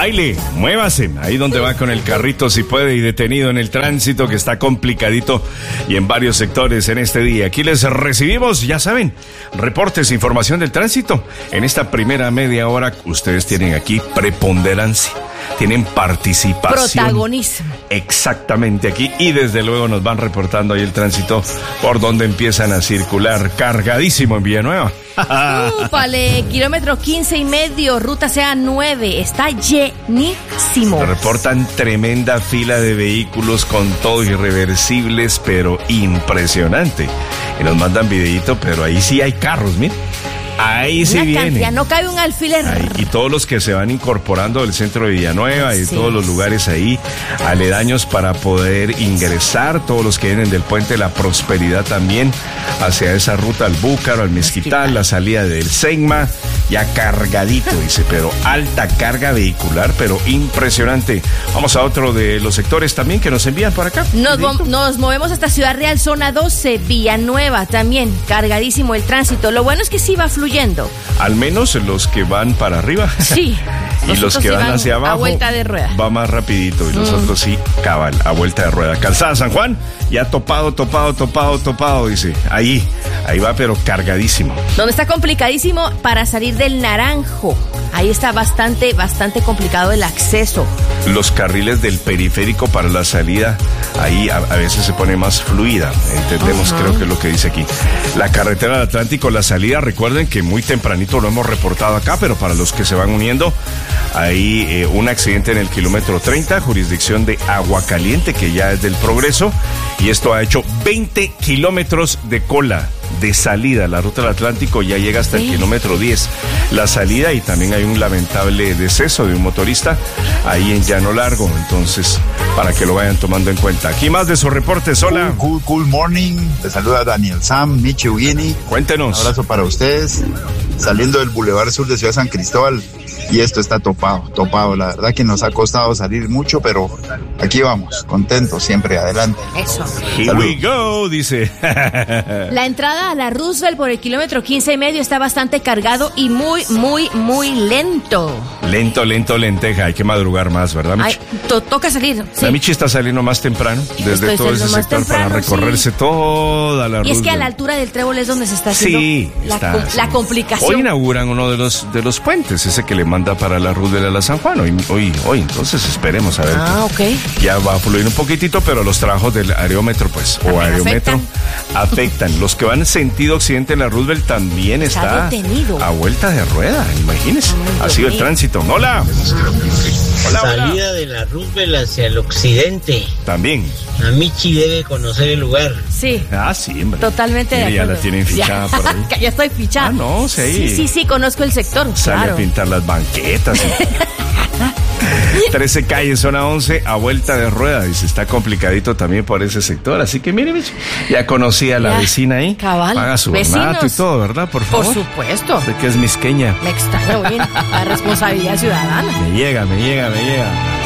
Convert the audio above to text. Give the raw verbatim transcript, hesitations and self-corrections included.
baile, muévase, ahí donde va con el carrito si puede y detenido en el tránsito que está complicadito y en varios sectores en este día. Aquí les recibimos, ya saben, reportes, información del tránsito. En esta primera media hora ustedes tienen aquí preponderancia, tienen participación. Protagonismo. Exactamente aquí y desde luego nos van reportando ahí el tránsito por donde empiezan a circular cargadísimo en Villanueva. Úpale, kilómetro quince y medio, ruta C A nueve, está llenísimo. Reportan tremenda fila de vehículos con todo irreversibles, pero impresionante. Y nos mandan videíto, pero ahí sí hay carros, miren. Ahí sí viene. No cabe un alfiler. Ahí, y todos los que se van incorporando del centro de Villanueva y sí. todos los lugares ahí aledaños para poder ingresar, todos los que vienen del Puente de la Prosperidad también hacia esa ruta al Búcaro, al Mezquital, la salida del Seima, ya cargadito, dice, pero alta carga vehicular, pero impresionante. Vamos a otro de los sectores también que nos envían por acá. Nos, mo- nos movemos hasta Ciudad Real, zona doce, Villanueva también, cargadísimo el tránsito. Lo bueno es que sí va fluyendo. Al menos los que van para arriba. Sí. Y los que van hacia abajo. A vuelta de rueda. Va más rapidito y los mm. otros sí, cabal, a vuelta de rueda. Calzada San Juan, ya topado, topado, topado, topado, dice. Ahí, ahí va, pero cargadísimo. Donde está complicadísimo para salir del Naranjo. Ahí está bastante, bastante complicado el acceso. Los carriles del periférico para la salida, ahí a, a veces se pone más fluida. Entendemos, uh-huh. creo que es lo que dice aquí. La carretera del Atlántico, la salida, recuerden que muy tempranito lo hemos reportado acá, pero para los que se van uniendo, hay eh, un accidente en el kilómetro treinta, jurisdicción de Aguacaliente, que ya es del Progreso, y esto ha hecho veinte kilómetros de cola de salida. La ruta del Atlántico ya llega hasta sí. el kilómetro diez. La salida, y también hay un lamentable deceso de un motorista ahí en Llano Largo. Entonces, para que lo vayan tomando en cuenta. Aquí más de sus reportes. Hola. Cool, cool, cool morning. Les saluda Daniel Sam, Michi Ugini. Cuéntenos. Un abrazo para ustedes. Saliendo del Boulevard Sur de Ciudad San Cristóbal. Y esto está topado, topado. La verdad que nos ha costado salir mucho, pero aquí vamos, contentos, siempre adelante. Eso. Here Salud. We go, dice. La entrada a la Roosevelt por el kilómetro quince y medio está bastante cargado y muy, muy, muy lento. Lento, lento, lenteja. Hay que madrugar más, ¿verdad, Michi? Ay, to- toca salir. Sí. La Michi está saliendo más temprano, desde Estoy todo ese sector temprano, para recorrerse sí. toda la ruta. Y es que a la altura del Trébol es donde se está haciendo sí, la, está, com- sí. la complicación. Hoy inauguran uno de los de los puentes, ese que le manda para la Roosevelt a la San Juan. Hoy, hoy, hoy, entonces esperemos a ver. Ah, ok. Ya va a fluir un poquitito, pero los trabajos del aerómetro, pues, o aerometro, afectan. afectan. Los que van en sentido occidente en la Roosevelt también está, está detenido. A vuelta de rueda, imagínense. Ay, ha sido el tránsito. Hola. Hola, salida hola. De la Roosevelt hacia el occidente. También. A Michi debe conocer el lugar. Sí. Ah, sí, hombre. Totalmente de acuerdo. Ya la tienen fichada ya. por ahí. Ya estoy fichada. Ah, no, sí. Sí, sí, sí, conozco el sector. Sale claro. a pintar las banquetas. trece calles, zona once, a vuelta de rueda. Y se está complicadito también por ese sector. Así que mire, ya conocí a la ya, vecina ahí. Cabal. Paga su Vecinos. ornato y todo, ¿verdad? Por favor. Por supuesto. De que es misqueña. Me extraño bien. La responsabilidad ciudadana. Me llega, me llega, me llega.